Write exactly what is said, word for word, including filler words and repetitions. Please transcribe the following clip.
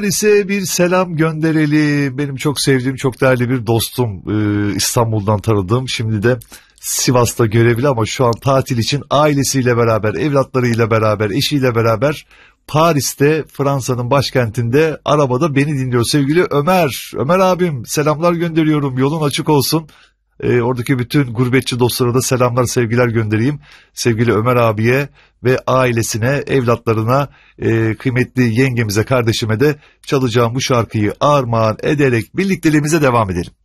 Paris'e bir selam gönderelim. Benim çok sevdiğim, çok değerli bir dostum, e, İstanbul'dan tanıdığım, şimdi de Sivas'ta görevli ama şu an tatil için ailesiyle beraber, evlatlarıyla beraber, eşiyle beraber Paris'te, Fransa'nın başkentinde arabada beni dinliyor sevgili Ömer. Ömer abim, selamlar gönderiyorum, yolun açık olsun. E, oradaki bütün gurbetçi dostlara da selamlar, sevgiler göndereyim. Sevgili Ömer abiye ve ailesine, evlatlarına, e, kıymetli yengemize, kardeşime de çalacağım bu şarkıyı armağan ederek birlikteliğimize devam edelim.